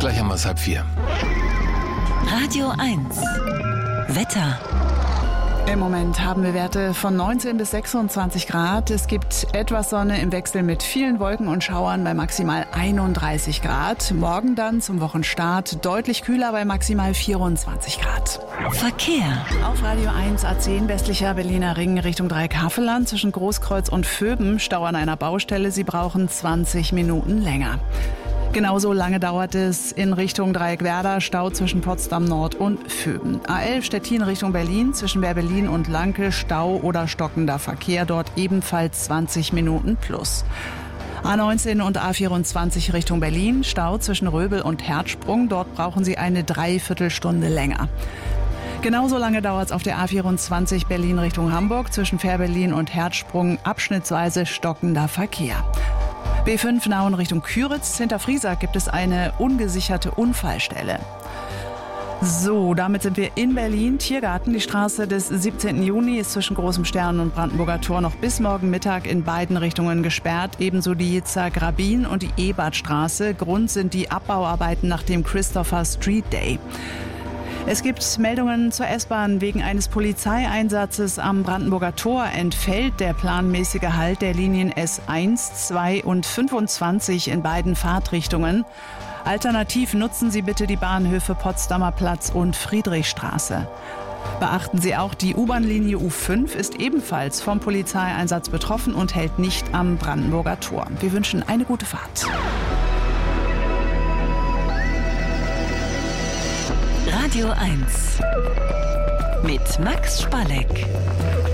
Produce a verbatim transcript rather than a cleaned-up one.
Gleich haben wir es halb vier. Radio eins. Wetter. Im Moment haben wir Werte von neunzehn bis sechsundzwanzig Grad. Es gibt etwas Sonne im Wechsel mit vielen Wolken und Schauern bei maximal einunddreißig Grad. Morgen dann zum Wochenstart deutlich kühler bei maximal vierundzwanzig Grad. Verkehr. Auf Radio eins A zehn westlicher Berliner Ring Richtung Dreieck-Havelland zwischen Großkreuz und Vöben. Stau an einer Baustelle. Sie brauchen zwanzig Minuten länger. Genauso lange dauert es in Richtung Dreieck-Werder, Stau zwischen Potsdam Nord und Vöben. A elf Stettin Richtung Berlin, zwischen Berlin und Lanke, Stau oder stockender Verkehr, dort ebenfalls zwanzig Minuten plus. A neunzehn und A vierundzwanzig Richtung Berlin, Stau zwischen Röbel und Herzsprung, dort brauchen Sie eine Dreiviertelstunde länger. Genauso lange dauert es auf der A vierundzwanzig Berlin Richtung Hamburg, zwischen Fährberlin und Herzsprung, abschnittsweise stockender Verkehr. B fünf Nauen Richtung Küritz. Hinter Friesack gibt es eine ungesicherte Unfallstelle. So, damit sind wir in Berlin. Tiergarten, die Straße des siebzehnten Juni ist zwischen Großem Stern und Brandenburger Tor noch bis morgen Mittag in beiden Richtungen gesperrt. Ebenso die Jitzer Grabin und die Ebertstraße. Grund sind die Abbauarbeiten nach dem Christopher Street Day. Es gibt Meldungen zur S-Bahn. Wegen eines Polizeieinsatzes am Brandenburger Tor entfällt der planmäßige Halt der Linien S eins, zwei und fünfundzwanzig in beiden Fahrtrichtungen. Alternativ nutzen Sie bitte die Bahnhöfe Potsdamer Platz und Friedrichstraße. Beachten Sie auch, die U-Bahn-Linie U fünf ist ebenfalls vom Polizeieinsatz betroffen und hält nicht am Brandenburger Tor. Wir wünschen eine gute Fahrt. Radio eins mit Max Spalleck.